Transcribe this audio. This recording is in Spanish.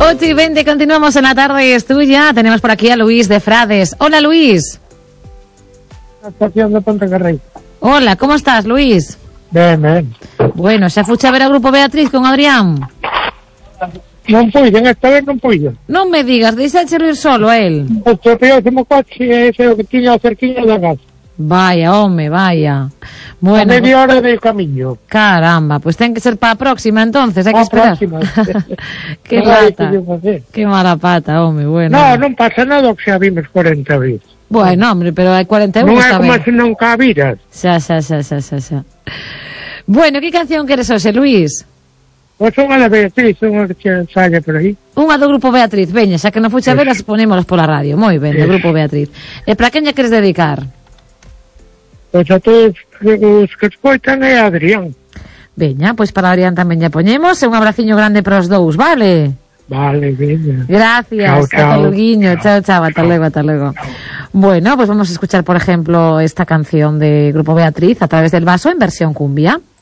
8:20, continuamos en La Tarde es Tuya. Tenemos por aquí a Luis de Frades. Hola, Luis. La estación de Ponte Carrey. Hola, ¿cómo estás, Luis? Ben. Bueno, xa fuche a ver ao Grupo Beatriz con Adrián? Non puiden, esta vez non puiden. Non me digas, deixáchelo ir solo a él. O estropeósimo coche ese o que tiña cerquiña da casa. Vaya, home, vaya. Bueno, a media hora de camiño. Caramba, pues ten que ser para a próxima entonces, hai que esperar. Próxima. Que lata. Que mala pata, home, bueno. Non pasa nada o que xa vimos 40 veces. Bueno, hombre, pero hai 41 non está é como ben. se non cabiras. Xa. Bueno, que canción queres hoxe, Luis? Pois unha da Beatriz, unha que che saia por aí. Unha do Grupo Beatriz, veña, xa que non fuche a veras, ponémolas pola radio. Moi ben, do Grupo Beatriz. E para quen lle queres dedicar? Pois a todos os que escoitan é Adrián. Veña, pois para Adrián tamén lle poñemos, e un abraciño grande para os dous, vale? Vale, veña. Gracias, Chao. hasta luguiño, chao, hasta luego. Bueno, pues vamos a escuchar, por ejemplo, esta canción de Grupo Beatriz, A través del vaso, en versión cumbia.